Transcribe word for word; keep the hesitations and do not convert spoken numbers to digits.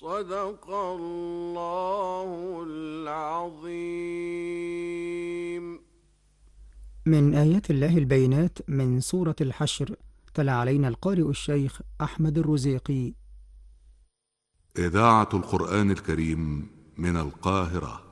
صدق الله العظيم. من آيات الله البينات من سورة الحشر. تلا علينا القارئ الشيخ أحمد الرزيقي. إذاعة القرآن الكريم من القاهرة.